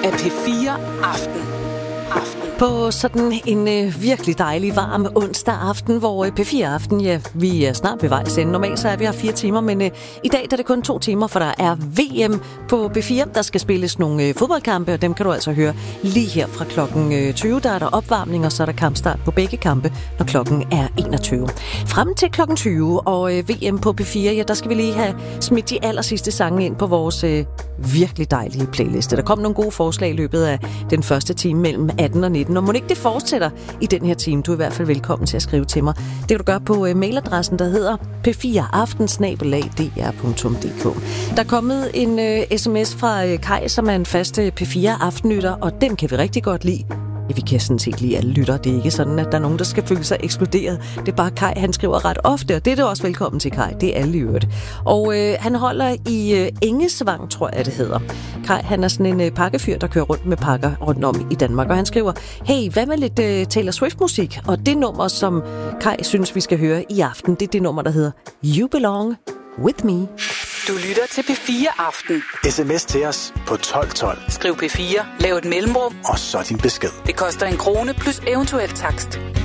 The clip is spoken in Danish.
af P4 Aften. På sådan en virkelig dejlig, varm onsdag aften, hvor P4 Aften, ja, vi er snart ved vejs ende. Normalt så er vi her 4 timer, men i dag der er det kun 2 timer, for der er VM på P4. Der skal spilles nogle fodboldkampe, og dem kan du altså høre lige her fra klokken 20. Der er der opvarmning, og så er der kampstart på begge kampe, når klokken er 21. Frem til klokken 20 og VM på P4, ja, der skal vi lige have smidt de allersidste sange ind på vores virkelig dejlige playliste. Der kom nogle gode forslag i løbet af den første time mellem 18 og 19. Og må ikke det fortsætter i den her time, du er i hvert fald velkommen til at skrive til mig. Det kan du gøre på mailadressen, der hedder p4aften@dr.dk. Der er kommet en sms fra Kai, som er en fast P4 aftenlytter, og den kan vi rigtig godt lide. Ja, vi kan sådan set lide alle lytter. Det er ikke sådan, at der er nogen, der skal føle sig eksploderet. Det er bare Kai, han skriver ret ofte, og det er det også velkommen til Kai. Det er alle i øvrigt. Og han holder i Engesvang, tror jeg det hedder. Kai, han er sådan en pakkefyr, der kører rundt med pakker rundt om i Danmark. Og han skriver, hey, hvad med lidt Taylor Swift-musik? Og det nummer, som Kai synes, vi skal høre i aften, det er det nummer, der hedder You Belong With Me. Du lytter til P4 Aften. SMS til os på 1212. Skriv P4, lav et mellemrum, og så din besked. Det koster 1 krone plus eventuel takst.